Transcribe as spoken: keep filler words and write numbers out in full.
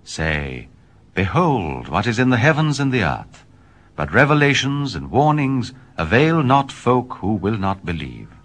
Say, behold what is in the heavens and the earth, but revelations and warnings avail not folk who will not believe.